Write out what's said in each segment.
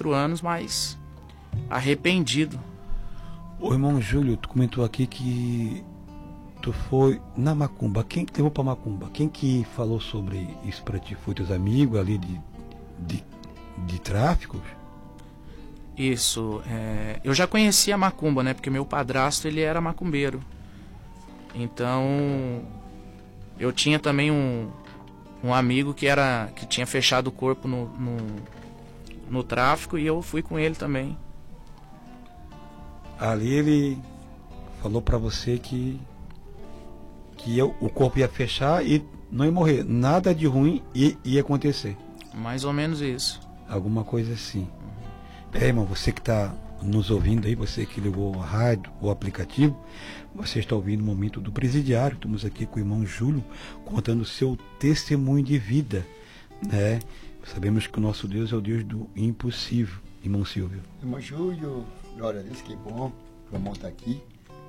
4 anos, mas arrependido. O irmão Júlio, tu comentou aqui que tu foi na macumba. Quem te levou pra macumba? Quem que falou sobre isso pra ti? Foi teus amigos ali de tráfico? Isso, eu já conhecia a macumba, né? Porque meu padrasto, ele era macumbeiro. Então, eu tinha também um amigo que tinha fechado o corpo no tráfico, e eu fui com ele também. Ali ele falou pra você que o corpo ia fechar e não ia morrer. Nada de ruim ia acontecer. Mais ou menos isso. Alguma coisa assim. Irmão, você que está nos ouvindo aí, você que ligou a rádio, o aplicativo, você está ouvindo o Momento do Presidiário. Estamos aqui com o irmão Júlio contando o seu testemunho de vida, né? Sabemos que o nosso Deus é o Deus do impossível. Irmão Silvio. Irmão Júlio, glória a Deus, que bom que o irmão está aqui.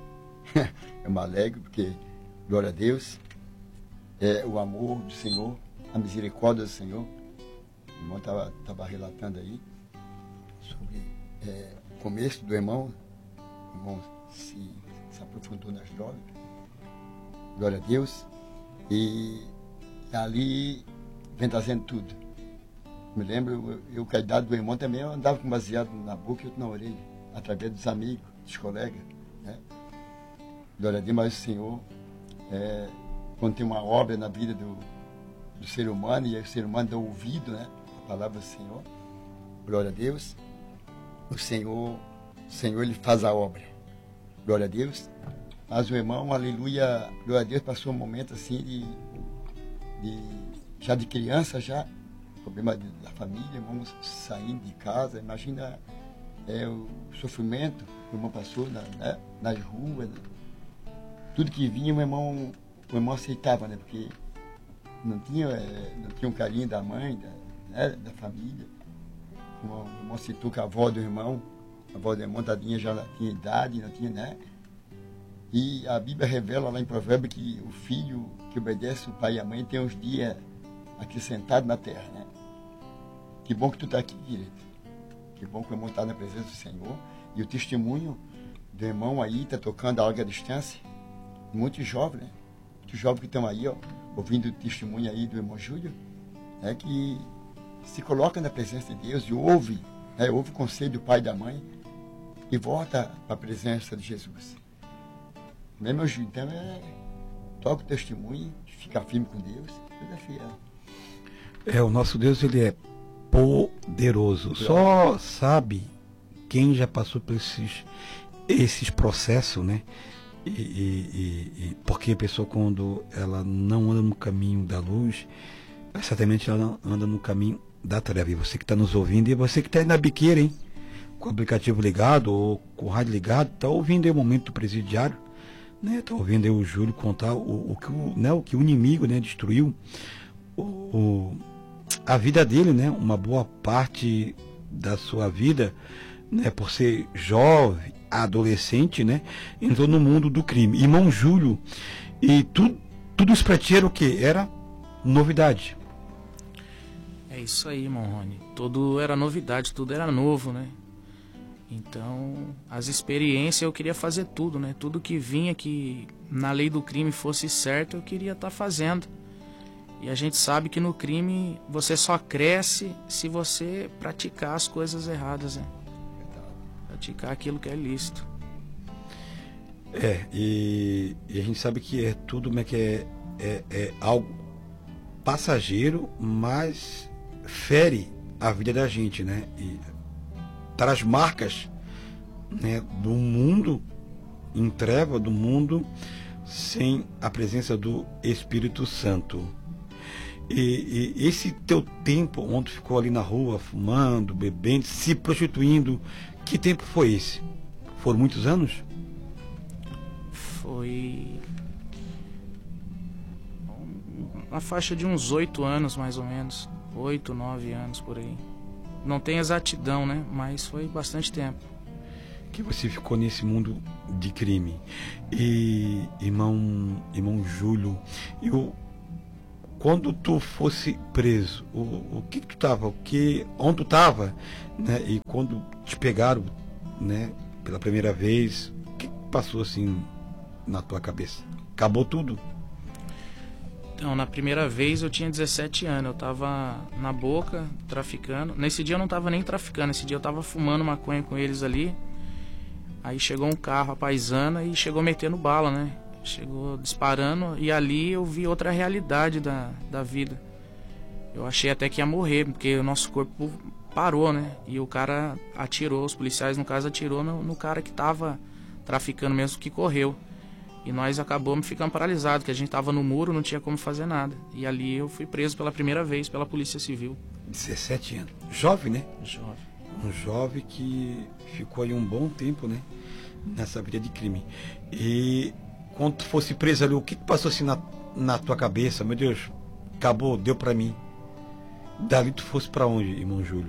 Eu me alegro porque, glória a Deus, é o amor do Senhor, a misericórdia do Senhor. O irmão estava relatando aí sobre o começo do irmão. O irmão se aprofundou nas drogas. Glória a Deus. E ali vem trazendo tudo. Me lembro, eu com a idade do irmão também, eu andava com baseado na boca e outro na orelha, através dos amigos, dos colegas, né? Glória a Deus, mas o Senhor, quando tem uma obra na vida do ser humano, e o ser humano dá ouvido, né? A palavra do Senhor, glória a Deus, o Senhor ele faz a obra, glória a Deus. Mas o irmão, aleluia, glória a Deus, passou um momento assim já de criança, já problema da família, irmãos saindo de casa. Imagina o sofrimento que o irmão passou nas ruas, né? Tudo que vinha o irmão aceitava, né? Porque não tinha um carinho da mãe, da família. O irmão citou que a avó do irmão tadinha já não tinha idade, não tinha, né? E a Bíblia revela lá em Provérbios que o filho que obedece o pai e a mãe tem uns dias aqui sentado na terra, né? Que bom que tu está aqui, querido. Que bom que o irmão está na presença do Senhor. E o testemunho do irmão aí está tocando a larga distância. Muitos jovens, né? Muitos jovens que estão aí, ó, ouvindo o testemunho aí do irmão Júlio, que se coloca na presença de Deus e ouve o conselho do pai e da mãe e volta para a presença de Jesus. Meu Júlio, então toca o testemunho, fica firme com Deus, coisa fiel. O nosso Deus, ele é poderoso. Só sabe quem já passou por esses processos, né? Porque a pessoa, quando ela não anda no caminho da luz, certamente ela anda no caminho da treva. E você que está nos ouvindo, e você que está aí na biqueira, hein? Com o aplicativo ligado ou com o rádio ligado, está ouvindo aí o Momento do Presidiário, né? Está ouvindo aí o Júlio contar o que o inimigo, né, destruiu a vida dele, né? Uma boa parte da sua vida, né? Por ser jovem, adolescente, né? Entrou no mundo do crime. Irmão Júlio, e tudo isso pra ti era o quê? Era novidade. É isso aí, irmão Rony. Tudo era novidade, tudo era novo, né? Então, as experiências, eu queria fazer tudo, né? Tudo que vinha que na lei do crime fosse certo, eu queria estar fazendo. E a gente sabe que no crime você só cresce se você praticar as coisas erradas, né? Praticar aquilo que é lícito. E a gente sabe que é tudo, como é que é algo passageiro, mas fere a vida da gente, né? E traz marcas, né, do mundo em treva, do mundo sem a presença do Espírito Santo. E esse teu tempo onde ficou ali na rua, fumando, bebendo, se prostituindo, que tempo foi esse? Foram muitos anos? Foi uma faixa de uns 8 anos, mais ou menos. 8, 9 anos, por aí. Não tem exatidão, né? Mas foi bastante tempo. Que você ficou nesse mundo de crime. E, irmão Júlio, quando tu fosse preso, o que tu tava, onde tu tava, né? E quando te pegaram, né, pela primeira vez, o que passou assim na tua cabeça? Acabou tudo? Então, na primeira vez eu tinha 17 anos, eu tava na Boca, traficando. Nesse dia eu não tava nem traficando, nesse dia eu tava fumando maconha com eles ali. Aí chegou um carro, a paisana, e chegou metendo bala, né? Chegou disparando, e ali eu vi outra realidade da vida. Eu achei até que ia morrer, porque o nosso corpo parou, né? E o cara atirou, os policiais no caso atirou no cara que tava traficando mesmo, que correu. E nós acabamos ficando paralisados, que a gente tava no muro, não tinha como fazer nada. E ali eu fui preso pela primeira vez pela Polícia Civil. 17 anos. Jovem, né? Jovem. Um jovem que ficou aí um bom tempo, né? Nessa vida de crime. E quando tu fosse preso ali, o que passou assim na tua cabeça? Meu Deus, acabou, deu pra mim. Dali tu fosse pra onde, irmão Júlio?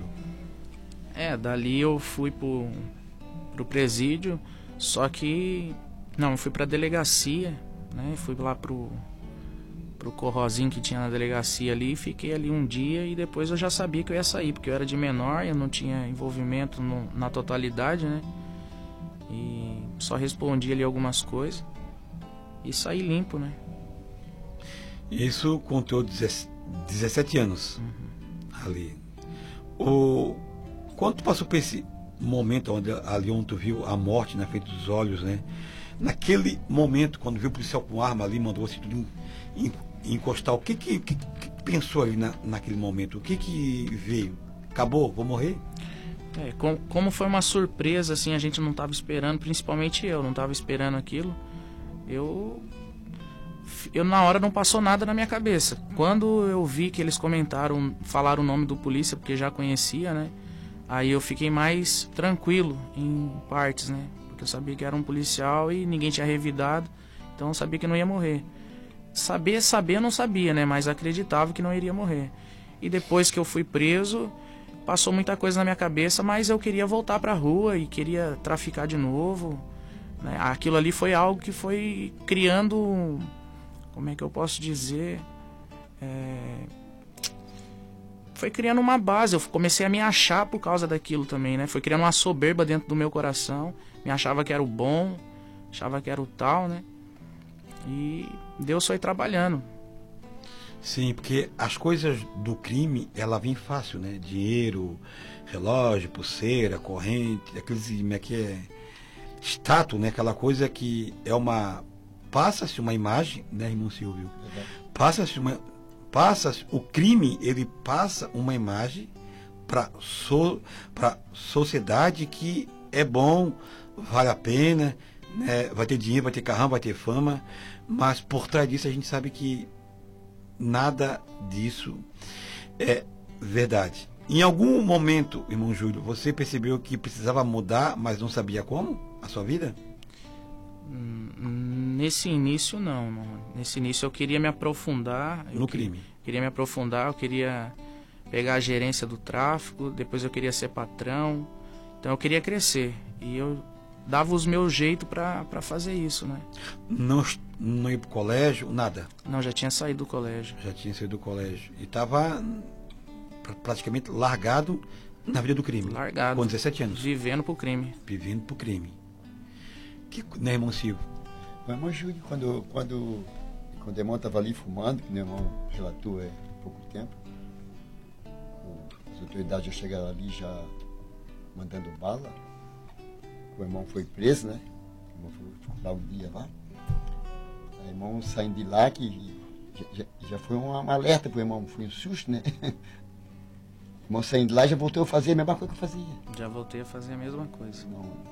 Dali eu fui pro presídio, só que... Não, eu fui pra delegacia, né? Fui lá pro corrozinho que tinha na delegacia ali, fiquei ali um dia e depois eu já sabia que eu ia sair, porque eu era de menor, eu não tinha envolvimento na totalidade, né? E só respondi ali algumas coisas e saí limpo, né? Isso com teu 17 anos. Ali. Quando tu passou por esse momento ali onde tu viu a morte na frente dos olhos, né? Naquele momento, quando viu o policial com arma ali, mandou assim tudo encostar, o que pensou ali naquele momento? O que veio? Acabou? Vou morrer? Como foi uma surpresa, assim, a gente não estava esperando, principalmente eu não estava esperando aquilo. Eu na hora não passou nada na minha cabeça. Quando eu vi que eles falaram o nome do polícia, porque já conhecia, né? Aí eu fiquei mais tranquilo em partes, né? Porque eu sabia que era um policial e ninguém tinha revidado, então eu sabia que não ia morrer. Saber eu não sabia, né? Mas acreditava que não iria morrer. E depois que eu fui preso, passou muita coisa na minha cabeça, mas eu queria voltar pra rua e queria traficar de novo, né? Aquilo ali foi algo que foi criando, como é que eu posso dizer, foi criando uma base. Eu comecei a me achar por causa daquilo também, né? Foi criando uma soberba dentro do meu coração. Me achava que era o bom, achava que era o tal, né? E Deus foi trabalhando. Sim, porque as coisas do crime, ela vem fácil, né? Dinheiro, relógio, pulseira, corrente, aqueles, status, né? Aquela coisa que é passa-se uma imagem, né, irmão Silvio? Passa-se o crime, ele passa uma imagem para sociedade que é bom, vale a pena, né? Vai ter dinheiro, vai ter carrão, vai ter fama, mas por trás disso a gente sabe que nada disso é verdade. Em algum momento, irmão Júlio, você percebeu que precisava mudar, mas não sabia como a sua vida? Nesse início não. Nesse início eu queria me aprofundar no crime. Queria me aprofundar, eu queria pegar a gerência do tráfico, depois eu queria ser patrão. Então eu queria crescer e eu dava os meus jeitos para fazer isso, né? Não ia pro colégio, nada? Não, já tinha saído do colégio. Já tinha saído do colégio. E estava praticamente largado na vida do crime. Largado. Com 17 anos. Vivendo pro crime. Vivendo pro crime. Né, irmão Silvio? O irmão Júlio, quando o irmão estava ali fumando, que o irmão relatou há pouco tempo, as autoridades já chegaram ali já mandando bala. O irmão foi preso, né? O irmão ficou lá um dia lá. O irmão saindo de lá, que já foi um alerta pro irmão, foi um susto, né? O irmão saindo de lá já voltou a fazer a mesma coisa que eu fazia. Já voltei a fazer a mesma coisa.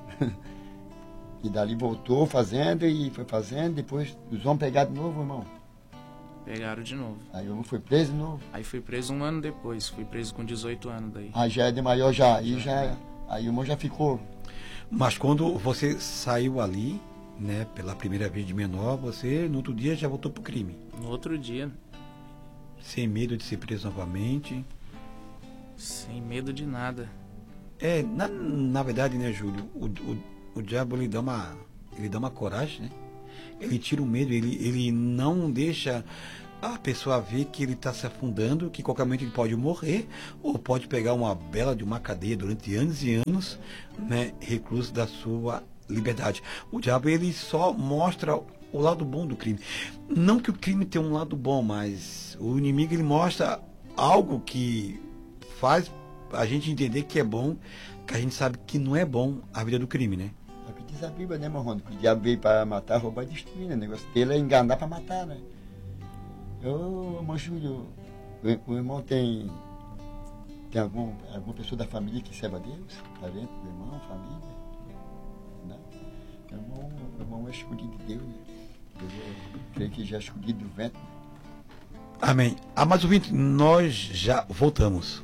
E dali voltou fazendo e foi fazendo, depois os homens pegaram de novo, irmão. Pegaram de novo. Aí o irmão foi preso de novo. Aí fui preso um ano depois, fui preso com 18 anos daí. Aí já é de maior já, aí o irmão já ficou. Mas quando você saiu ali, né, pela primeira vez de menor, você no outro dia já voltou pro crime? No outro dia. Sem medo de ser preso novamente? Sem medo de nada. Na verdade, né, Júlio, o diabo ele dá uma coragem, né? Ele tira o medo, ele não deixa a pessoa vê que ele está se afundando, que qualquer momento ele pode morrer, ou pode pegar uma bela de uma cadeia durante anos e anos, né, recluso da sua liberdade. O diabo, ele só mostra o lado bom do crime. Não que o crime tenha um lado bom, mas o inimigo, ele mostra algo que faz a gente entender que é bom, que a gente sabe que não é bom a vida do crime, né? É o que diz a Bíblia, né, Marrone? Que o diabo veio para matar, roubar e destruir, né? O negócio dele é enganar para matar, né? Ô, irmão Júlio, o irmão tem alguma pessoa da família que serve a Deus? Parente do irmão, família? Não. O irmão é escolhido de Deus, né? Eu creio que já é escolhido do vento. Amém. Mas ouvinte, nós já voltamos.